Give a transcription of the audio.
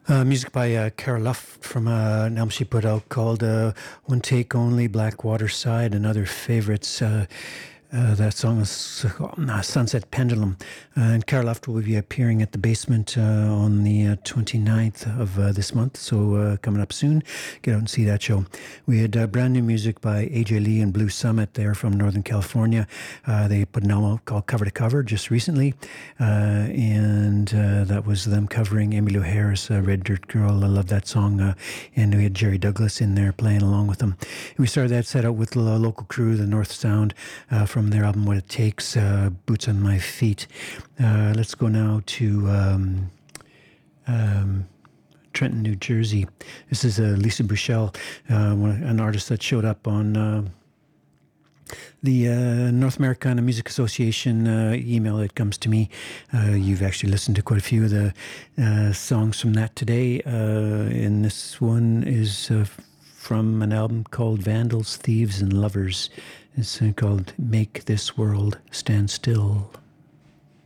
Music by Cara Luft from an album she put out called One Take Only, Blackwater Side, and other favorites. That song is Sunset Pendulum. And Cara Luft will be appearing at the Basement on the 29th of this month, so coming up soon. Get out and see that show. We had brand new music by AJ Lee and Blue Summit. They're from Northern California. They put an album called Cover to Cover just recently, and that was them covering Emmylou Harris, Red Dirt Girl. I love that song. And we had Jerry Douglas in there playing along with them. And we started that set out with the local crew, the North Sound, from their album What It Takes, Boots on My Feet. Let's go now to Trenton, New Jersey. This is Lisa Bushell, an artist that showed up on the North Americana Music Association email that comes to me. You've actually listened to quite a few of the songs from that today, and this one is from an album called Vandals, Thieves, and Lovers. It's called Make This World Stand Still.